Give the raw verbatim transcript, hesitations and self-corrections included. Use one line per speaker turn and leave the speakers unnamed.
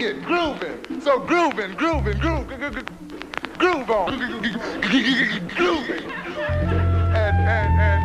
it, grooving. So grooving, grooving, groove, groove on, grooving. And, and, and